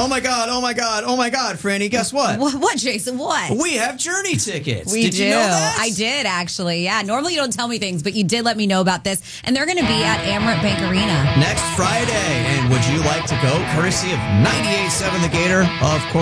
Oh my God, Franny, guess what? What, Jason? What? We have Journey tickets. We did do. You know that? I did, actually. Yeah. Normally you don't tell me things, but you did let me know about this. And they're going to be at Amerant Bank Arena next Friday. And would you like to go? Courtesy of 98.7 The Gator, of course.